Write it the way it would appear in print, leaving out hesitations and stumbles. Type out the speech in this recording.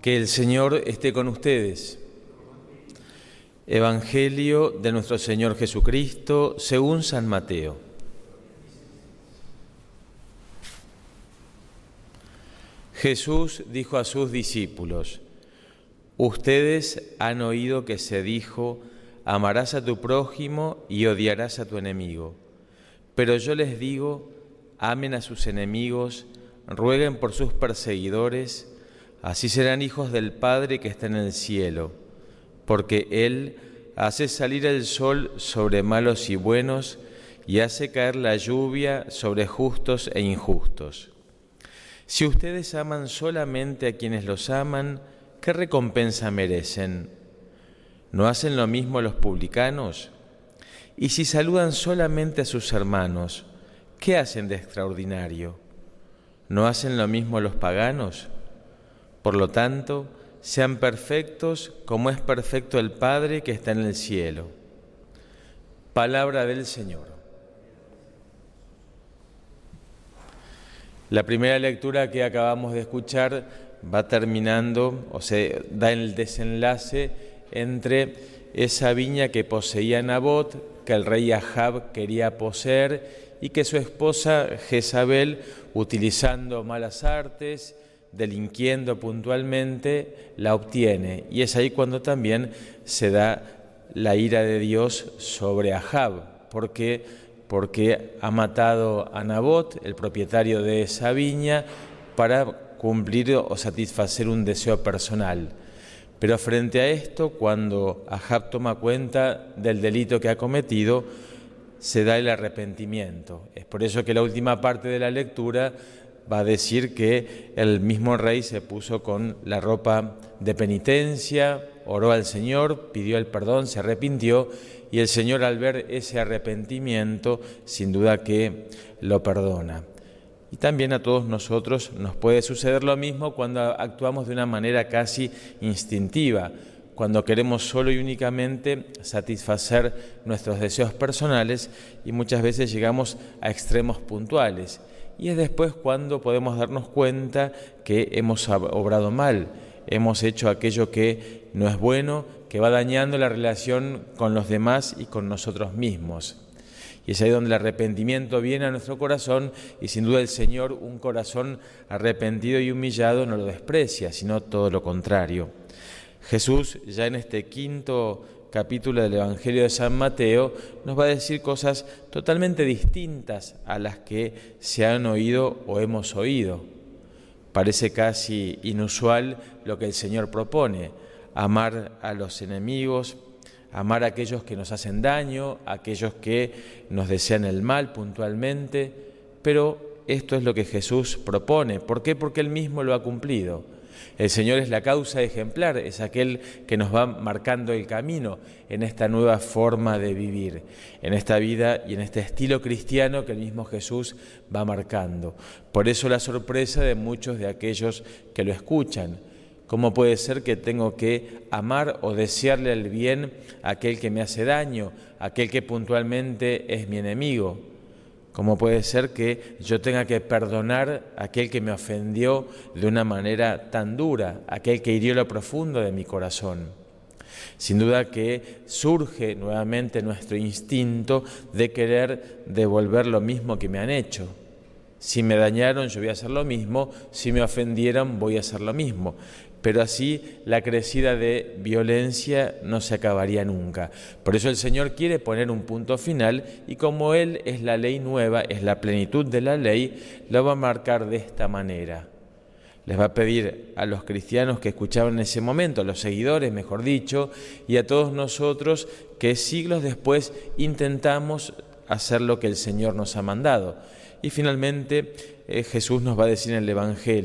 Que el Señor esté con ustedes. Evangelio de nuestro Señor Jesucristo según San Mateo. Jesús dijo a sus discípulos: Ustedes han oído que se dijo: amarás a tu prójimo y odiarás a tu enemigo. Pero yo les digo: amen a sus enemigos, rueguen por sus perseguidores, así serán hijos del Padre que está en el cielo, porque Él hace salir el sol sobre malos y buenos y hace caer la lluvia sobre justos e injustos. Si ustedes aman solamente a quienes los aman, ¿qué recompensa merecen? ¿No hacen lo mismo los publicanos? Y si saludan solamente a sus hermanos, ¿qué hacen de extraordinario? ¿No hacen lo mismo los paganos? Por lo tanto, sean perfectos como es perfecto el Padre que está en el cielo. Palabra del Señor. La primera lectura que acabamos de escuchar va terminando, o sea, da el desenlace entre esa viña que poseía Nabot, que el rey Ahab quería poseer y que su esposa Jezabel, utilizando malas artes, delinquiendo puntualmente, la obtiene. Y es ahí cuando también se da la ira de Dios sobre Ahab. ¿Por qué? Porque ha matado a Nabot, el propietario de esa viña, para cumplir o satisfacer un deseo personal. Pero frente a esto, cuando Ahab toma cuenta del delito que ha cometido, se da el arrepentimiento. Es por eso que la última parte de la lectura va a decir que el mismo rey se puso con la ropa de penitencia, oró al Señor, pidió el perdón, se arrepintió, y el Señor, al ver ese arrepentimiento, sin duda que lo perdona. Y también a todos nosotros nos puede suceder lo mismo cuando actuamos de una manera casi instintiva, cuando queremos solo y únicamente satisfacer nuestros deseos personales y muchas veces llegamos a extremos puntuales. Y es después cuando podemos darnos cuenta que hemos obrado mal, hemos hecho aquello que no es bueno, que va dañando la relación con los demás y con nosotros mismos. Y es ahí donde el arrepentimiento viene a nuestro corazón y sin duda el Señor, un corazón arrepentido y humillado, no lo desprecia, sino todo lo contrario. Jesús, ya en este quinto capítulo del Evangelio de San Mateo, nos va a decir cosas totalmente distintas a las que se han oído o hemos oído. Parece casi inusual lo que el Señor propone: amar a los enemigos, amar a aquellos que nos hacen daño, a aquellos que nos desean el mal puntualmente, pero esto es lo que Jesús propone. ¿Por qué? Porque Él mismo lo ha cumplido. El Señor es la causa ejemplar, es aquel que nos va marcando el camino en esta nueva forma de vivir, en esta vida y en este estilo cristiano que el mismo Jesús va marcando. Por eso la sorpresa de muchos de aquellos que lo escuchan. ¿Cómo puede ser que tengo que amar o desearle el bien a aquel que me hace daño, a aquel que puntualmente es mi enemigo? ¿Cómo puede ser que yo tenga que perdonar a aquel que me ofendió de una manera tan dura, aquel que hirió lo profundo de mi corazón? Sin duda que surge nuevamente nuestro instinto de querer devolver lo mismo que me han hecho. Si me dañaron, yo voy a hacer lo mismo; si me ofendieron, voy a hacer lo mismo. Pero así la crecida de violencia no se acabaría nunca. Por eso el Señor quiere poner un punto final y como Él es la ley nueva, es la plenitud de la ley, lo va a marcar de esta manera. Les va a pedir a los cristianos que escuchaban en ese momento, a los seguidores, mejor dicho, y a todos nosotros que siglos después intentamos hacer lo que el Señor nos ha mandado. Y finalmente Jesús nos va a decir en el Evangelio: